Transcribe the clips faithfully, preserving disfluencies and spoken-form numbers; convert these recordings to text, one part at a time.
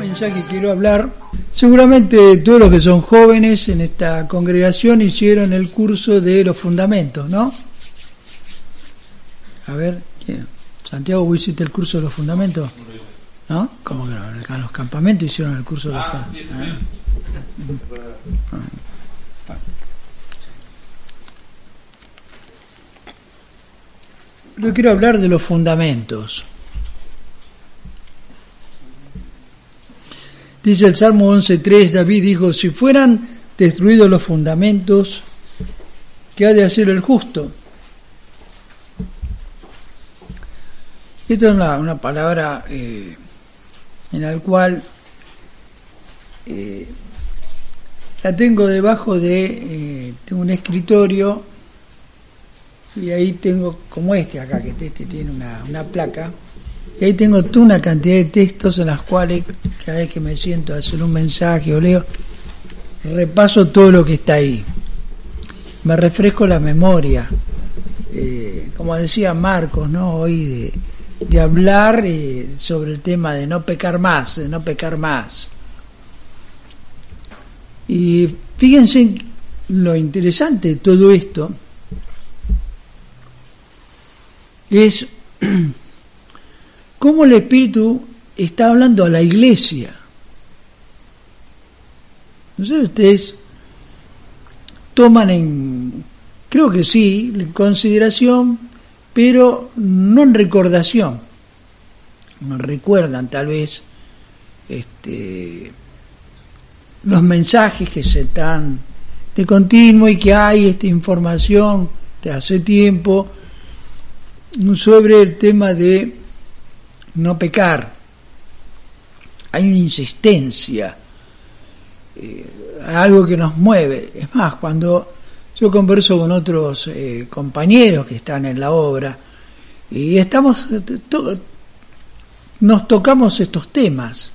mensaje quiero hablar. Seguramente todos los que son jóvenes en esta congregación hicieron el curso de los fundamentos, ¿no? A ver, ¿quién? Santiago, ¿vos hiciste el curso de los fundamentos? ¿No? ¿Cómo que no? Acá en los campamentos hicieron el curso de los ah, fundamentos. Sí, sí. Ah. Yo quiero hablar de los fundamentos. Dice el Salmo once tres, David dijo, si fueran destruidos los fundamentos, ¿qué ha de hacer el justo? Esta es una, una palabra eh, en la cual eh, la tengo debajo de eh, tengo un escritorio y ahí tengo, como este acá, que este tiene una, una placa, y ahí tengo toda una cantidad de textos en las cuales cada vez que me siento a hacer un mensaje o leo, repaso todo lo que está ahí. Me refresco la memoria. Eh, como decía Marcos, ¿no? Hoy de, de hablar eh, sobre el tema de no pecar más, de no pecar más. Y fíjense lo interesante de todo esto es cómo el Espíritu está hablando a la iglesia. No sé si ustedes toman en, creo que sí, en consideración, pero no en recordación. No recuerdan tal vez este, los mensajes que se dan de continuo y que hay esta información de hace tiempo sobre el tema de no pecar. Hay una insistencia, eh, algo que nos mueve. Es más, cuando yo converso con otros eh, compañeros que están en la obra y estamos to- nos tocamos estos temas,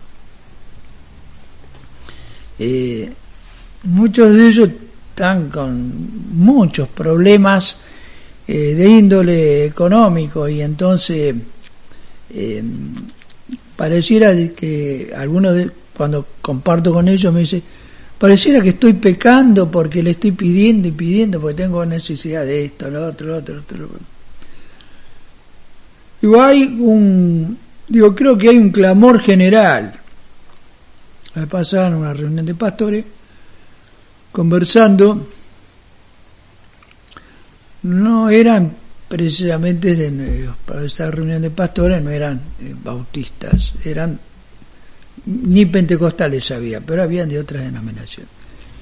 eh, muchos de ellos están con muchos problemas eh, de índole económico y entonces Eh, pareciera que algunos de, cuando comparto con ellos me dice, pareciera que estoy pecando porque le estoy pidiendo y pidiendo porque tengo necesidad de esto, lo otro, lo otro, lo otro. Digo, hay un, digo, creo que hay un clamor general. Me pasaba en una reunión de pastores conversando, no eran precisamente de, para esa reunión de pastores no eran eh, bautistas, eran ni pentecostales había, pero habían de otras denominaciones.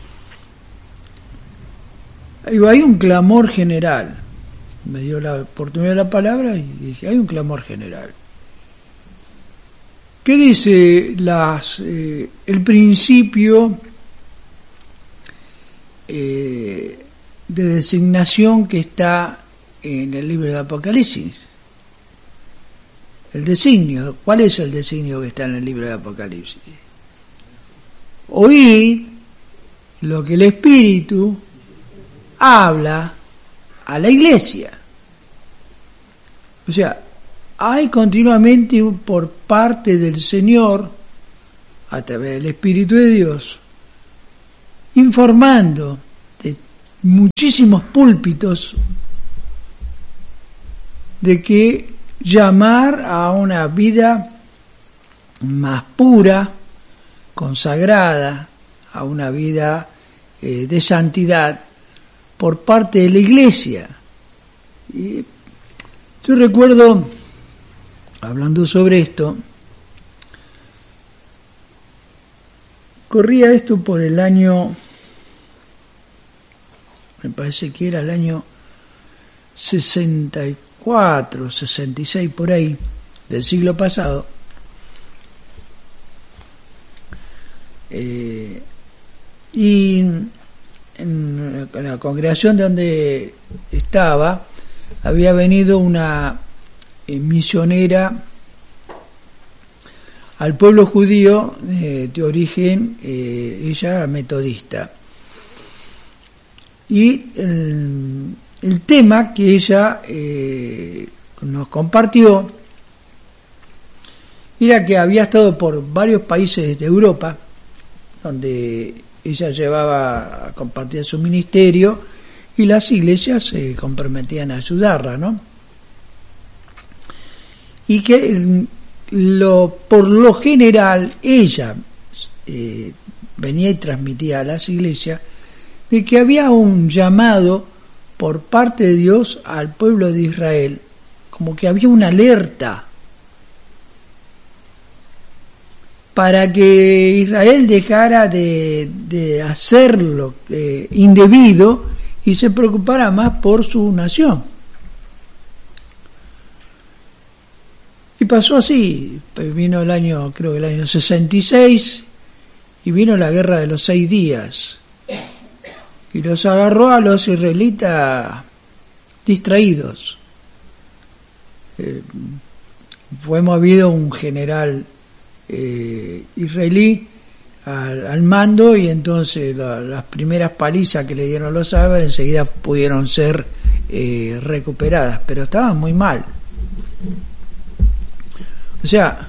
Hay un clamor general. Me dio la oportunidad de la palabra y dije, hay un clamor general. ¿Qué dice las eh, el principio eh, de designación que está en el libro de Apocalipsis? El designio. ¿Cuál es el designio que está en el libro de Apocalipsis? Oí lo que el Espíritu habla a la iglesia. O sea, hay continuamente por parte del Señor, a través del Espíritu de Dios, informando de muchísimos púlpitos de que llamar a una vida más pura, consagrada, a una vida eh, de santidad por parte de la iglesia. Y yo recuerdo, hablando sobre esto, corría esto por el año, me parece que era el año sesenta y cuatro, sesenta y seis por ahí, del siglo pasado. Eh, y en la congregación donde estaba había venido una eh, misionera al pueblo judío eh, de origen, eh, ella metodista, y el, el tema que ella eh, nos compartió era que había estado por varios países de Europa, donde ella llevaba a compartir su ministerio, y las iglesias se comprometían a ayudarla, ¿no? Y que lo, por lo general ella eh, venía y transmitía a las iglesias de que había un llamado por parte de Dios al pueblo de Israel, como que había una alerta para que Israel dejara de, de hacer lo eh, indebido y se preocupara más por su nación. Y pasó así, vino el año, creo que el año sesenta y seis, y vino la guerra de los seis días, y los agarró a los israelitas distraídos. Eh, fue movido un general eh, israelí al, al mando, y entonces la, las primeras palizas que le dieron los árabes enseguida pudieron ser eh, recuperadas, pero estaban muy mal. O sea,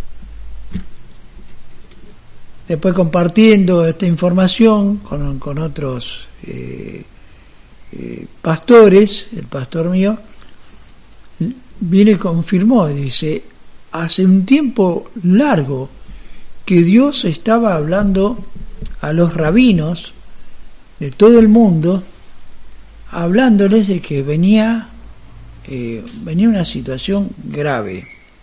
después compartiendo esta información con, con otros eh, eh, pastores, el pastor mío viene y confirmó, dice, hace un tiempo largo que Dios estaba hablando a los rabinos de todo el mundo, hablándoles de que venía, eh, venía una situación grave,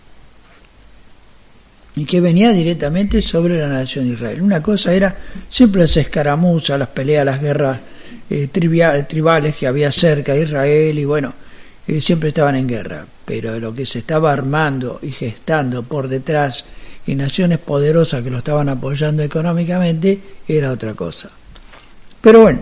y que venía directamente sobre la nación de Israel. Una cosa era siempre las escaramuzas, las peleas, las guerras eh, tribia, tribales que había cerca de Israel, y bueno, eh, siempre estaban en guerra, pero lo que se estaba armando y gestando por detrás, y naciones poderosas que lo estaban apoyando económicamente, era otra cosa. Pero bueno,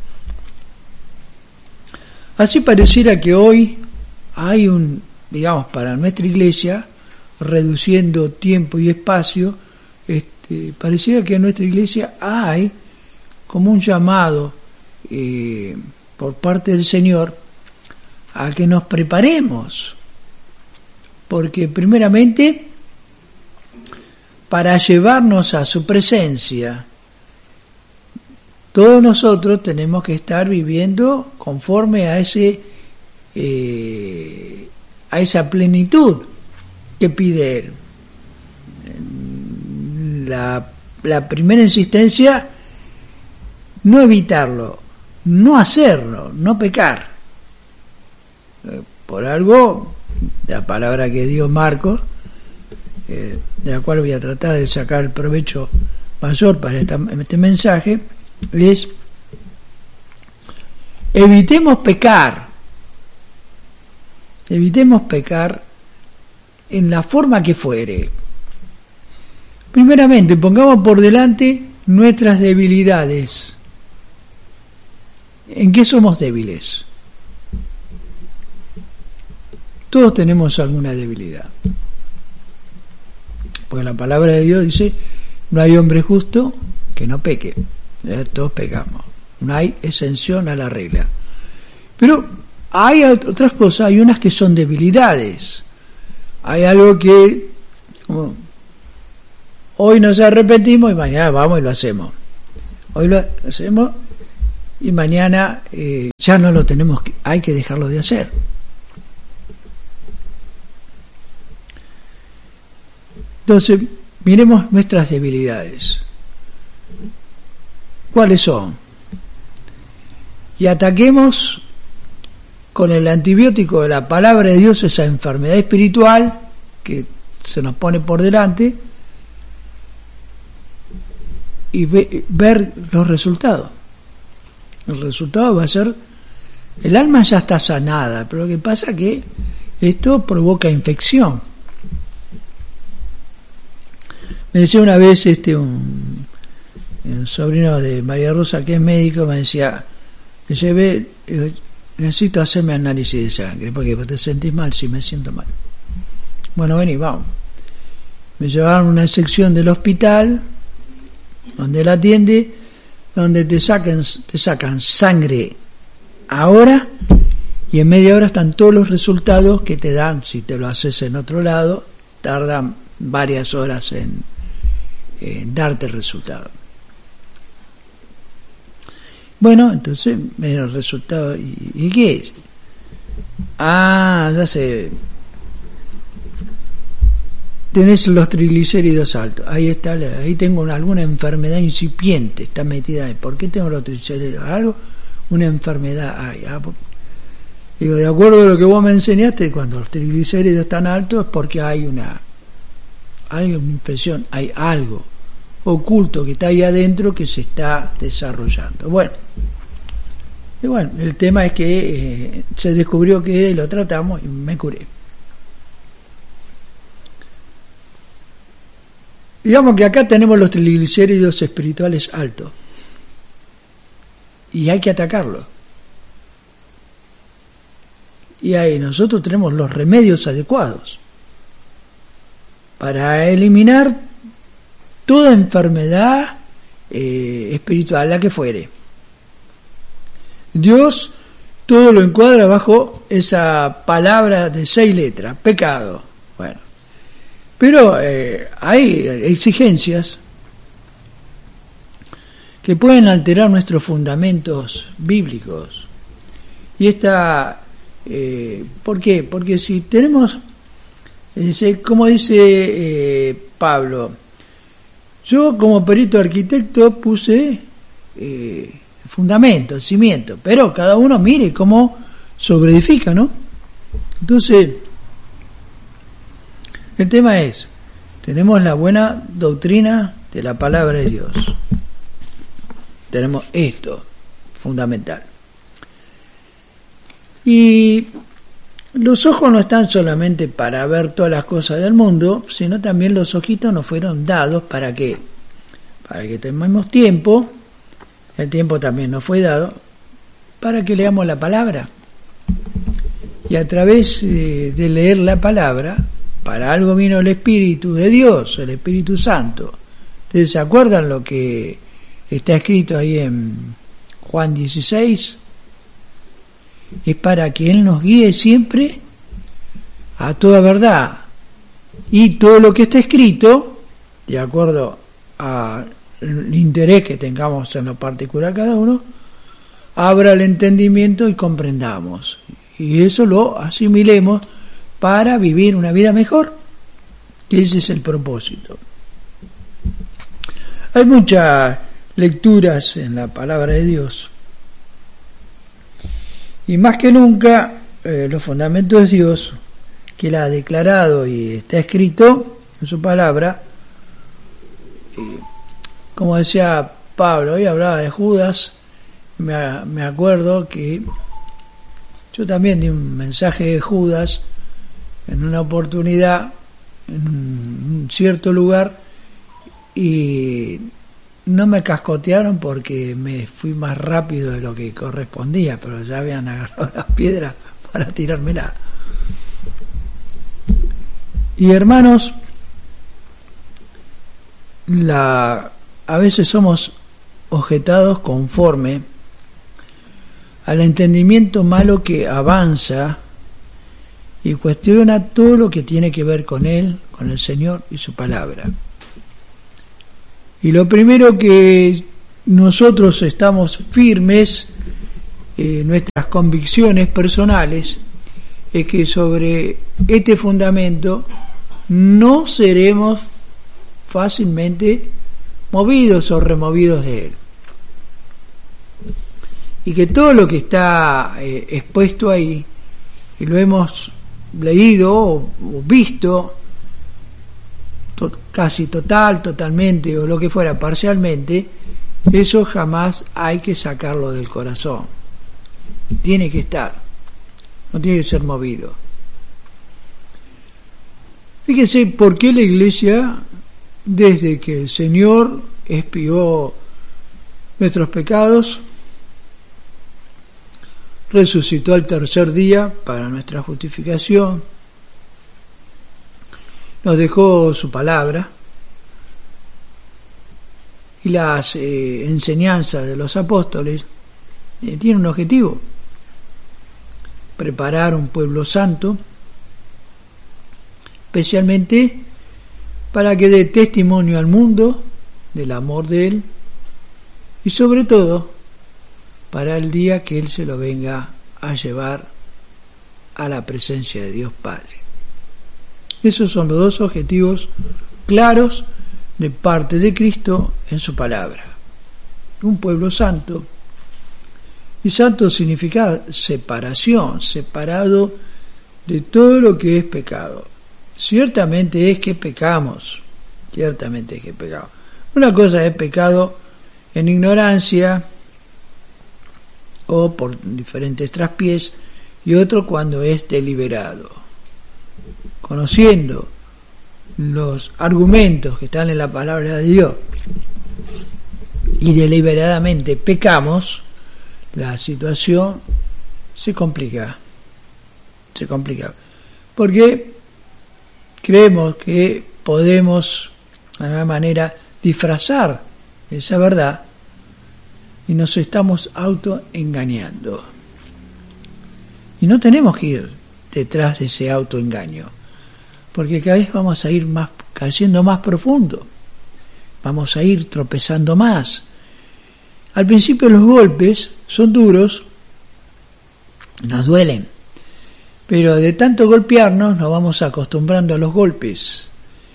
así pareciera que hoy hay un, digamos, para nuestra iglesia, reduciendo tiempo y espacio, este, pareciera que en nuestra iglesia hay como un llamado eh, por parte del Señor a que nos preparemos, porque primeramente para llevarnos a su presencia todos nosotros tenemos que estar viviendo conforme a ese eh, a esa plenitud que pide él. La, la primera insistencia, no evitarlo, no hacerlo, no pecar. Por algo, la palabra que dio Marcos, eh, de la cual voy a tratar de sacar el provecho mayor para esta, este mensaje, es: evitemos pecar, evitemos pecar en la forma que fuere. Primeramente, pongamos por delante nuestras debilidades. ¿En qué somos débiles? Todos tenemos alguna debilidad, porque la palabra de Dios dice: no hay hombre justo que no peque. ¿Eh? Todos pecamos, no hay exención a la regla. Pero hay otras cosas, hay unas que son debilidades. Hay algo que como, hoy nos arrepentimos y mañana vamos y lo hacemos. Hoy lo hacemos y mañana eh, ya no lo tenemos, que, hay que dejarlo de hacer. Entonces, miremos nuestras debilidades. ¿Cuáles son? Y ataquemos con el antibiótico de la palabra de Dios esa enfermedad espiritual que se nos pone por delante, y ve, ver los resultados. El resultado va a ser, el alma ya está sanada, pero lo que pasa es que esto provoca infección. Me decía una vez este un, un sobrino de María Rosa, que es médico, me decía, me llevé, necesito hacerme análisis de sangre, porque te sentís mal. Sí, me siento mal. Bueno, vení, vamos. Me llevaron a una sección del hospital donde él atiende, donde te sacan, te sacan sangre ahora, y en media hora están todos los resultados que te dan. Si te lo haces en otro lado, tardan varias horas en, en darte el resultado. Bueno, entonces me dio el resultado. ¿Y, y qué es? Ah, ya sé. Tenés los triglicéridos altos. Ahí está, ahí tengo una, alguna enfermedad incipiente, está metida ahí. ¿Por qué tengo los triglicéridos? Algo, una enfermedad hay. Ah, digo, de acuerdo a lo que vos me enseñaste, cuando los triglicéridos están altos es porque hay una, hay una infección, hay algo oculto que está ahí adentro que se está desarrollando. Bueno, y bueno, el tema es que eh, se descubrió que era y lo tratamos y me curé. Digamos que acá tenemos los triglicéridos espirituales altos y hay que atacarlos. Y ahí nosotros tenemos los remedios adecuados para eliminar toda enfermedad eh, espiritual, la que fuere. Dios todo lo encuadra bajo esa palabra de seis letras, pecado. Bueno, pero eh, hay exigencias que pueden alterar nuestros fundamentos bíblicos. Y esta, eh, ¿por qué? Porque si tenemos, eh, como dice eh, Pablo, yo como perito arquitecto puse eh, fundamento, el cimiento, pero cada uno mire cómo sobreedifica, ¿no? Entonces, el tema es, tenemos la buena doctrina de la palabra de Dios. Tenemos esto, fundamental. Y los ojos no están solamente para ver todas las cosas del mundo, sino también los ojitos nos fueron dados para que, para que tengamos tiempo, el tiempo también nos fue dado, para que leamos la palabra. Y a través de, de leer la palabra, para algo vino el Espíritu de Dios, el Espíritu Santo. ¿Ustedes se acuerdan lo que está escrito ahí en Juan dieciséis? Es para que Él nos guíe siempre a toda verdad. Y todo lo que está escrito, de acuerdo al interés que tengamos en lo particular cada uno, abra el entendimiento y comprendamos. Y eso lo asimilemos para vivir una vida mejor. Ese es el propósito. Hay muchas lecturas en la palabra de Dios. Y más que nunca, eh, los fundamentos de Dios, que Él ha declarado y está escrito en su palabra, eh, como decía Pablo, hoy hablaba de Judas, me, me acuerdo que yo también di un mensaje de Judas en una oportunidad, en un cierto lugar, y no me cascotearon porque me fui más rápido de lo que correspondía, pero ya habían agarrado las piedras para tirármela. Y hermanos, la, a veces somos objetados conforme al entendimiento malo que avanza y cuestiona todo lo que tiene que ver con Él, con el Señor y su palabra. Y lo primero que nosotros estamos firmes en eh, nuestras convicciones personales es que sobre este fundamento no seremos fácilmente movidos o removidos de él. Y que todo lo que está eh, expuesto ahí, y lo hemos leído o, o visto, casi total, totalmente o lo que fuera parcialmente, eso jamás hay que sacarlo del corazón. Tiene que estar, no tiene que ser movido. Fíjese por qué la Iglesia, desde que el Señor expió nuestros pecados, resucitó al tercer día para nuestra justificación, nos dejó su palabra y las eh, enseñanzas de los apóstoles eh, tienen un objetivo: preparar un pueblo santo, especialmente para que dé testimonio al mundo del amor de Él y sobre todo para el día que Él se lo venga a llevar a la presencia de Dios Padre. Esos son los dos objetivos claros de parte de Cristo en su palabra. Un pueblo santo, y santo significa separación, separado de todo lo que es pecado. Ciertamente es que pecamos, ciertamente es que pecamos. Una cosa es pecado en ignorancia o por diferentes traspiés, y otro cuando es deliberado, conociendo los argumentos que están en la palabra de Dios y deliberadamente pecamos, la situación se complica, se complica, porque creemos que podemos de alguna manera disfrazar esa verdad y nos estamos autoengañando. Y no tenemos que ir detrás de ese autoengaño, porque cada vez vamos a ir más cayendo más profundo, vamos a ir tropezando más. Al principio los golpes son duros, nos duelen, pero de tanto golpearnos nos vamos acostumbrando a los golpes.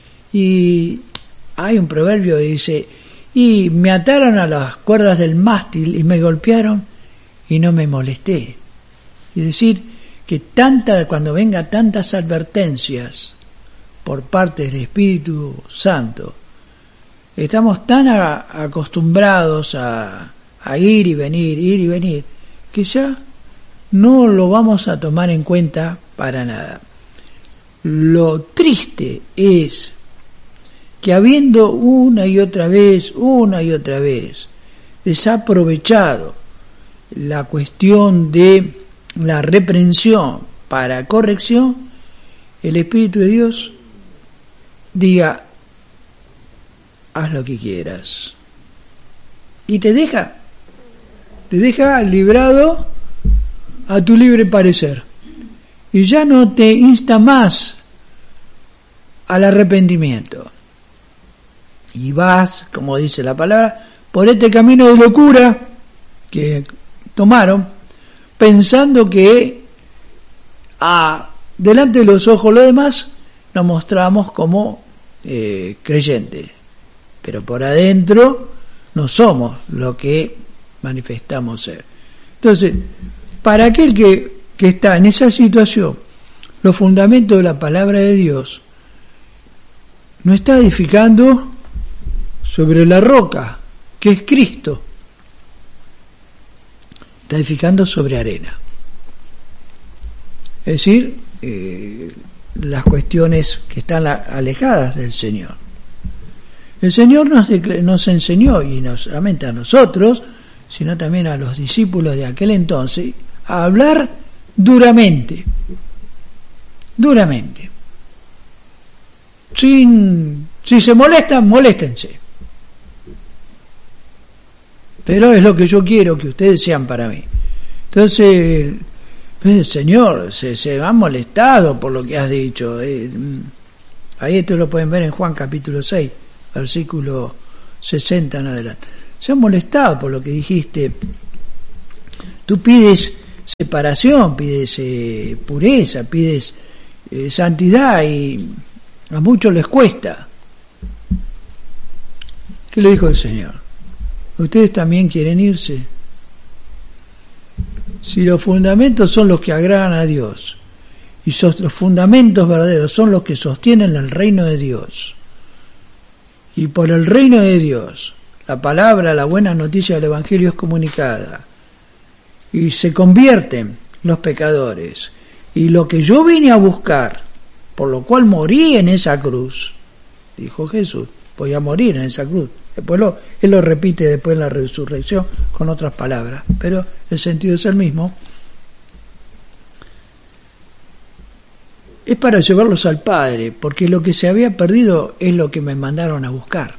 Y hay un proverbio que dice: y me ataron a las cuerdas del mástil y me golpearon y no me molesté. Es decir, que tanta, cuando venga tantas advertencias por parte del Espíritu Santo, estamos tan a, acostumbrados a, a ir y venir, ir y venir, que ya no lo vamos a tomar en cuenta para nada. Lo triste es que habiendo una y otra vez, una y otra vez, desaprovechado la cuestión de la reprensión para corrección, el Espíritu de Dios diga: haz lo que quieras, y te deja te deja librado a tu libre parecer, y ya no te insta más al arrepentimiento, y vas, como dice la palabra, por este camino de locura que tomaron, pensando que a, delante de los ojos los demás nos mostramos como eh, creyentes, pero por adentro no somos lo que manifestamos ser. Entonces, para aquel que, que está en esa situación, los fundamentos de la palabra de Dios no está edificando sobre la roca, que es Cristo, está edificando sobre arena. Es decir, eh, las cuestiones que están alejadas del Señor. El Señor nos, nos enseñó, y no solamente a nosotros, sino también a los discípulos de aquel entonces, a hablar duramente, duramente. Sin, si se molestan, moléstense. Pero es lo que yo quiero que ustedes sean para mí. Entonces, el Señor se, se ha molestado por lo que has dicho. Eh, ahí esto lo pueden ver en Juan capítulo seis, versículo sesenta en adelante. Se ha molestado por lo que dijiste. Tú pides separación, pides eh, pureza, pides eh, santidad, y a muchos les cuesta. ¿Qué le dijo el Señor? ¿Ustedes también quieren irse? Si los fundamentos son los que agradan a Dios, y los fundamentos verdaderos son los que sostienen el reino de Dios, y por el reino de Dios la palabra, la buena noticia del Evangelio es comunicada, y se convierten los pecadores, y lo que yo vine a buscar, por lo cual morí en esa cruz, dijo Jesús, voy a morir en esa cruz. Después lo, él lo repite después en la resurrección con otras palabras, pero el sentido es el mismo. Es para llevarlos al Padre, porque lo que se había perdido es lo que me mandaron a buscar.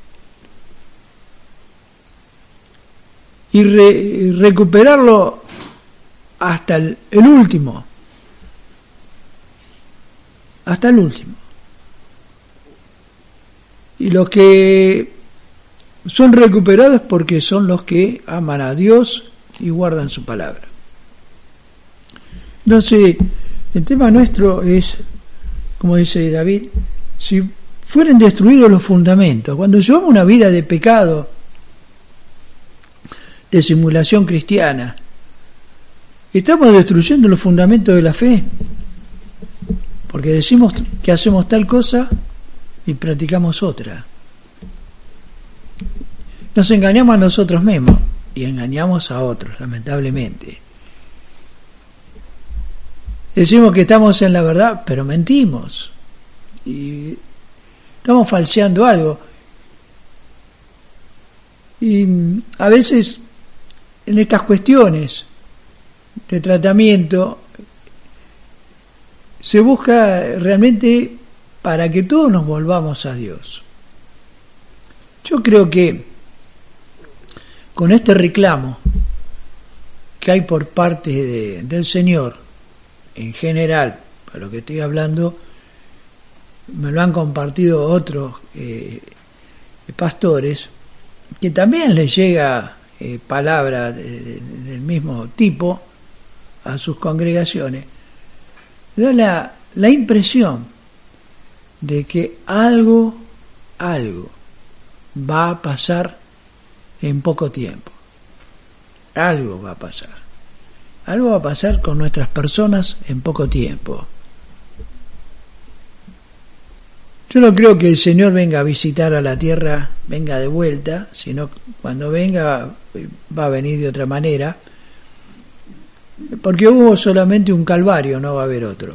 Y re, recuperarlo hasta el, el último. Hasta el último. Y los que son recuperados porque son los que aman a Dios y guardan su palabra. Entonces, el tema nuestro es, como dice David, si fueren destruidos los fundamentos, cuando llevamos una vida de pecado, de simulación cristiana, estamos destruyendo los fundamentos de la fe, porque decimos que hacemos tal cosa y practicamos otra. Nos engañamos a nosotros mismos y engañamos a otros, lamentablemente. Decimos que estamos en la verdad, pero mentimos y estamos falseando algo. Y a veces en estas cuestiones de tratamiento se busca realmente para que todos nos volvamos a Dios. Yo creo que con este reclamo que hay por parte de, del Señor, en general, para lo que estoy hablando, me lo han compartido otros eh, pastores, que también les llega eh, palabra de, de, del mismo tipo a sus congregaciones, da la, la impresión de que algo, algo va a pasar en poco tiempo. Algo va a pasar. Algo va a pasar con nuestras personas en poco tiempo. Yo no creo que el Señor venga a visitar a la tierra, venga de vuelta, sino cuando venga va a venir de otra manera, porque hubo solamente un Calvario, no va a haber otro.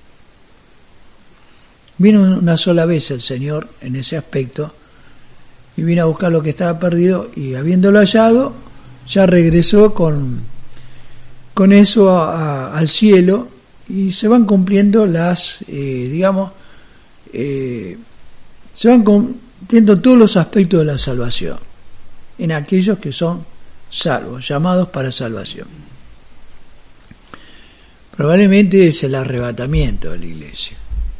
Vino una sola vez el Señor en ese aspecto y vino a buscar lo que estaba perdido, y habiéndolo hallado ya regresó con, con eso a, a, al cielo, y se van cumpliendo las, eh, digamos, eh, se van cumpliendo todos los aspectos de la salvación en aquellos que son salvos, llamados para salvación. Probablemente es el arrebatamiento de la iglesia.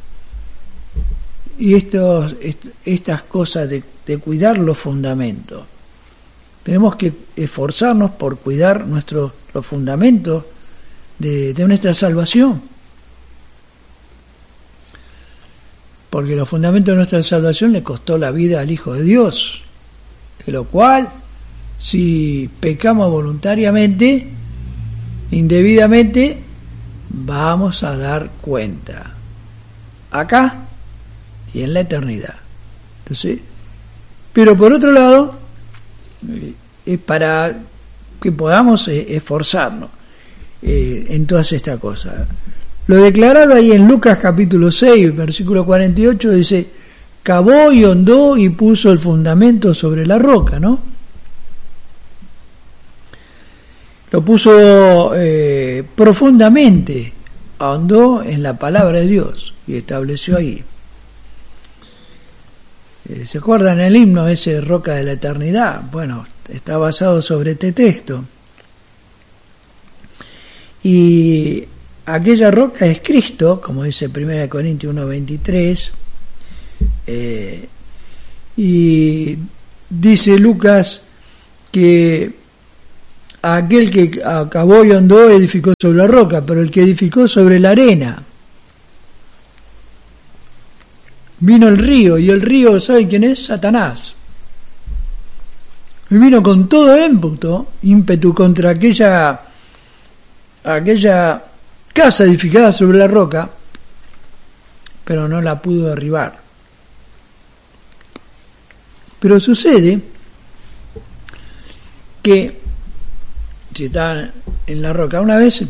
Y estos, est, estas cosas de, de cuidar los fundamentos, tenemos que esforzarnos por cuidar nuestros los fundamentos de, de nuestra salvación, porque los fundamentos de nuestra salvación le costó la vida al Hijo de Dios, de lo cual, si pecamos voluntariamente, indebidamente, vamos a dar cuenta acá y en la eternidad. Entonces, pero por otro lado, es para que podamos esforzarnos eh, en todas estas cosas. Lo declarado ahí en Lucas capítulo seis, versículo cuarenta y ocho, dice: cavó y hondó y puso el fundamento sobre la roca, ¿no? Lo puso eh, profundamente, ahondó en la palabra de Dios y estableció ahí. Eh, ¿Se acuerdan el himno ese, Roca de la Eternidad? Bueno, está basado sobre este texto. Y aquella roca es Cristo, como dice primera Corintios uno veintitrés, eh, y dice Lucas que aquel que acabó y andó edificó sobre la roca, pero el que edificó sobre la arena, vino el río, y el río, ¿saben quién es? Satanás. Y vino con todo ímpetu, ímpetu contra aquella aquella casa edificada sobre la roca, pero no la pudo derribar. Pero sucede que si está en la roca, una vez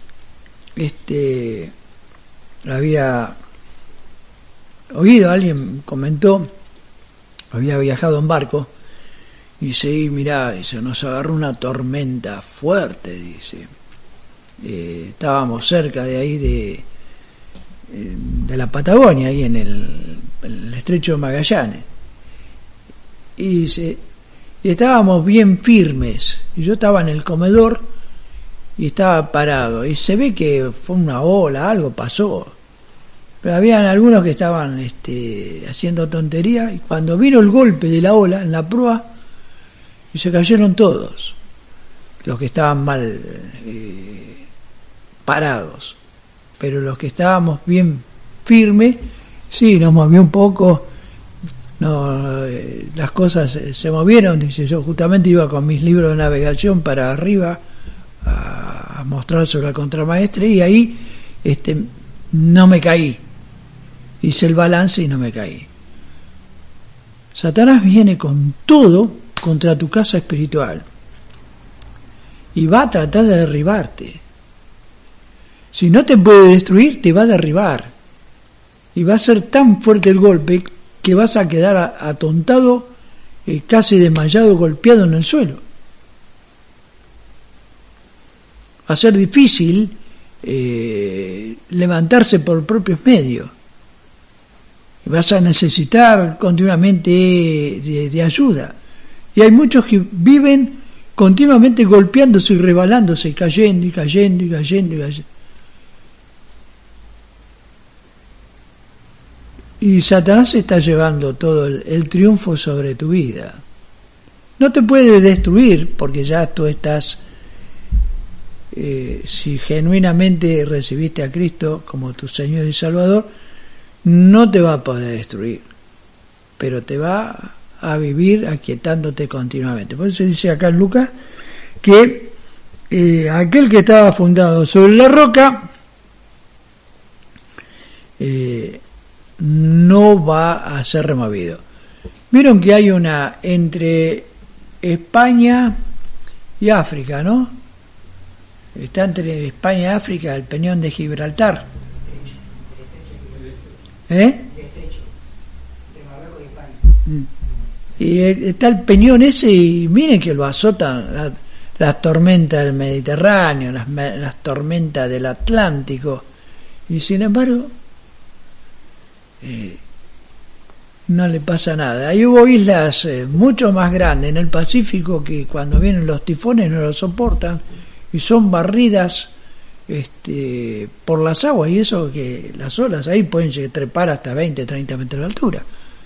este había oído, alguien comentó, había viajado en barco, y dice, y mirá, dice, nos agarró una tormenta fuerte, dice. Eh, estábamos cerca de ahí de, de la Patagonia, ahí en el, en el estrecho de Magallanes, y dice, y estábamos bien firmes, y yo estaba en el comedor y estaba parado, y se ve que fue una ola, algo pasó, Pero habían algunos que estaban este, haciendo tontería, y cuando vino el golpe de la ola en la proa, y se cayeron todos los que estaban mal eh, parados, pero los que estábamos bien firmes, sí, nos movió un poco, no, eh, las cosas se, se movieron. Dice, yo justamente iba con mis libros de navegación para arriba a, a mostrar sobre la contramaestre, y ahí este, no me caí, hice el balance y no me caí. Satanás viene con todo contra tu casa espiritual y va a tratar de derribarte. Si no te puede destruir, te va a derribar, y va a ser tan fuerte el golpe que vas a quedar atontado, eh, casi desmayado, golpeado en el suelo. Va a ser difícil eh, levantarse por propios medios. Vas a necesitar continuamente de, de ayuda. Y hay muchos que viven continuamente golpeándose y rebalándose, y cayendo y cayendo y cayendo y cayendo. Y Satanás está llevando todo el, el triunfo sobre tu vida. No te puede destruir, porque ya tú estás, eh, si genuinamente recibiste a Cristo como tu Señor y Salvador, no te va a poder destruir, pero te va a vivir aquietándote continuamente. Por eso dice acá en Lucas que eh, aquel que estaba fundado sobre la roca eh, no va a ser removido. Vieron que hay una entre España y África, ¿no? Está entre España y África el peñón de Gibraltar. ¿Eh? Y está el peñón ese, y miren que lo azotan la, las tormentas del Mediterráneo, las, las tormentas del Atlántico, y sin embargo eh, no le pasa nada. Ahí hubo islas eh, mucho más grandes en el Pacífico que cuando vienen los tifones no lo soportan y son barridas este, por las aguas, y eso que las olas ahí pueden trepar hasta veinte, treinta metros de altura.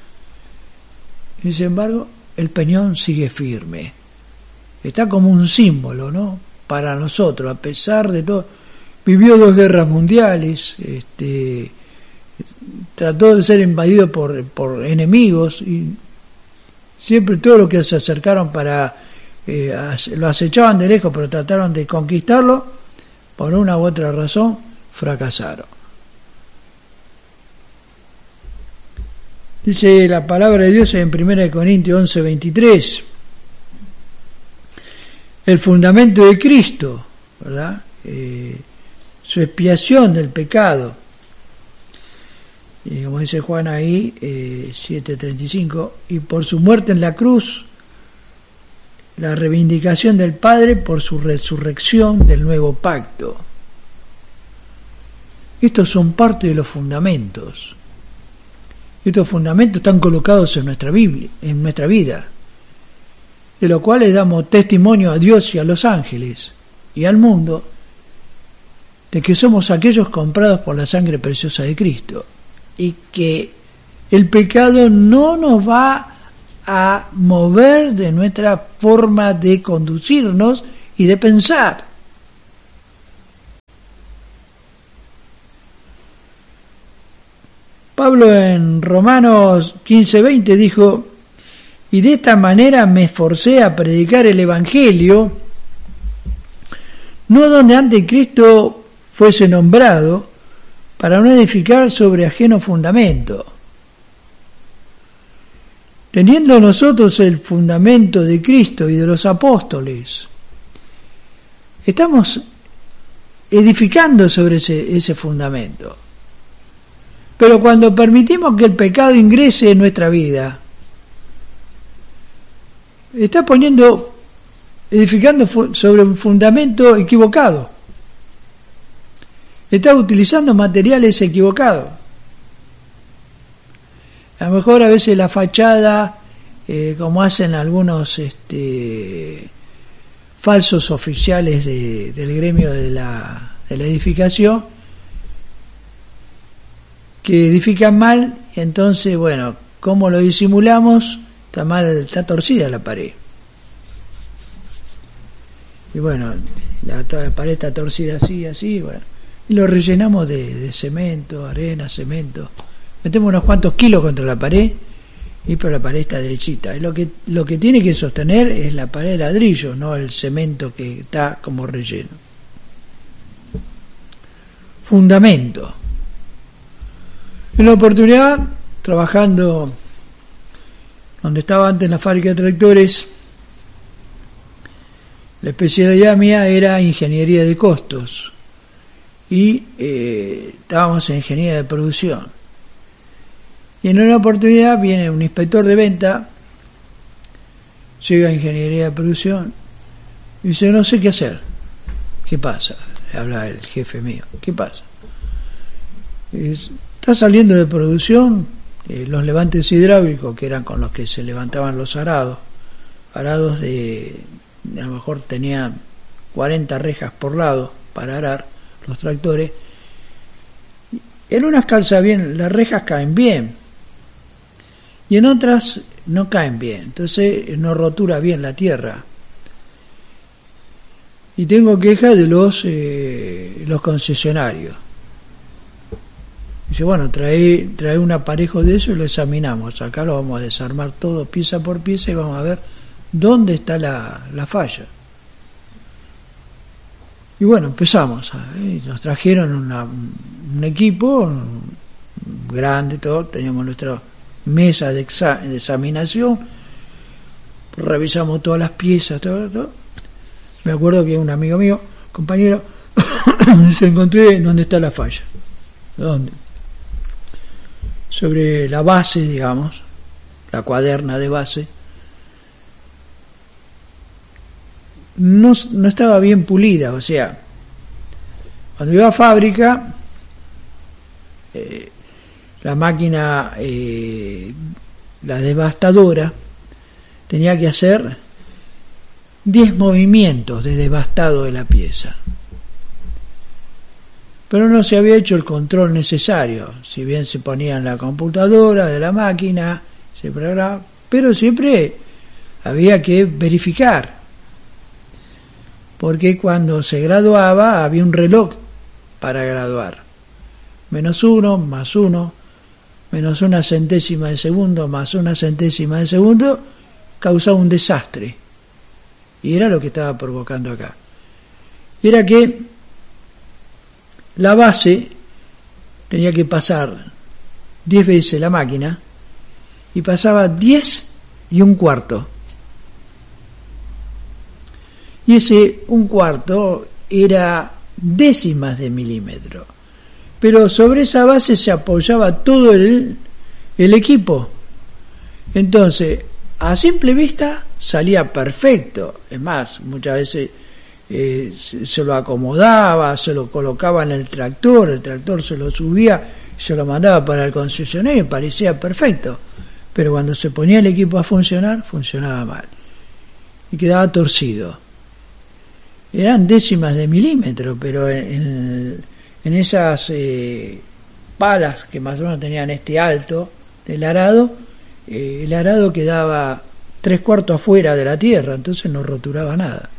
Y sin embargo el peñón sigue firme, está como un símbolo, ¿no?, para nosotros, a pesar de todo. Vivió dos guerras mundiales, este, trató de ser invadido por, por enemigos, y siempre todo lo que se acercaron para eh, lo acechaban de lejos, pero trataron de conquistarlo, por una u otra razón fracasaron. Dice la palabra de Dios en primera de Corintios once veintitrés, el fundamento de Cristo, ¿verdad? Eh, su expiación del pecado, y como dice Juan ahí, eh, siete treinta y cinco, y por su muerte en la cruz, la reivindicación del Padre por su resurrección del nuevo pacto. Estos son parte de los fundamentos. Estos fundamentos están colocados en nuestra Biblia, en nuestra vida, de lo cual le damos testimonio a Dios y a los ángeles y al mundo de que somos aquellos comprados por la sangre preciosa de Cristo, y que el pecado no nos va a mover de nuestra forma de conducirnos y de pensar. Pablo en Romanos quince veinte dijo, y de esta manera me esforcé a predicar el Evangelio, no donde antes Cristo fuese nombrado, para no edificar sobre ajeno fundamento. Teniendo nosotros el fundamento de Cristo y de los apóstoles, estamos edificando sobre ese, ese fundamento. Pero cuando permitimos que el pecado ingrese en nuestra vida, está poniendo, edificando sobre un fundamento equivocado. Está utilizando materiales equivocados. A lo mejor a veces la fachada, eh, como hacen algunos este, falsos oficiales de, del gremio de la, de la edificación, que edifican mal, y entonces, bueno, ¿cómo lo disimulamos? Está mal, está torcida la pared. Y bueno, la, la pared está torcida así, así, bueno. Y lo rellenamos de, de cemento, arena, cemento. Metemos unos cuantos kilos contra la pared, y pero la pared está derechita. Y lo que, lo que tiene que sostener es la pared de ladrillo, no el cemento que está como relleno. Fundamento. En la oportunidad, trabajando donde estaba antes en la fábrica de tractores, la especialidad mía era ingeniería de costos y eh, estábamos en ingeniería de producción. Y en una oportunidad viene un inspector de venta, llega a ingeniería de producción y dice: no sé qué hacer. ¿Qué pasa? Le habla el jefe mío. ¿Qué pasa? Dice: está saliendo de producción eh, los levantes hidráulicos, que eran con los que se levantaban los arados, arados de, a lo mejor tenían cuarenta rejas por lado para arar los tractores. En unas calza bien, las rejas caen bien, y en otras no caen bien, entonces no rotura bien la tierra. Y tengo queja de los eh, los concesionarios. Dice: bueno, trae, trae un aparejo de eso y lo examinamos. Acá lo vamos a desarmar todo pieza por pieza y vamos a ver dónde está la, la falla. Y bueno, empezamos. ¿eh? Nos trajeron una, un equipo grande, todo. Teníamos nuestra mesa de, exa, de examinación. Revisamos todas las piezas, todo, todo. Me acuerdo que un amigo mío, compañero, se encontré dónde está la falla. ¿Dónde? Sobre la base, digamos, la cuaderna de base, no, no estaba bien pulida. O sea, cuando iba a fábrica, eh, la máquina, eh, la devastadora, tenía que hacer diez movimientos de devastado de la pieza. Pero no se había hecho el control necesario, si bien se ponía en la computadora de la máquina, se programa, pero siempre había que verificar, porque cuando se graduaba había un reloj para graduar, menos uno, más uno, menos una centésima de segundo, más una centésima de segundo, causaba un desastre, y era lo que estaba provocando acá. Era que la base tenía que pasar diez veces la máquina y pasaba diez y un cuarto. Y ese un cuarto era décimas de milímetro. Pero sobre esa base se apoyaba todo el, el equipo. Entonces, a simple vista salía perfecto. Es más, muchas veces Eh, se, se lo acomodaba, se lo colocaba en el tractor, el tractor se lo subía, se lo mandaba para el concesionario y parecía perfecto, pero cuando se ponía el equipo a funcionar, funcionaba mal y quedaba torcido. Eran décimas de milímetro, pero en, en esas eh, palas que más o menos tenían este alto del arado, eh, el arado quedaba tres cuartos afuera de la tierra, entonces no roturaba nada.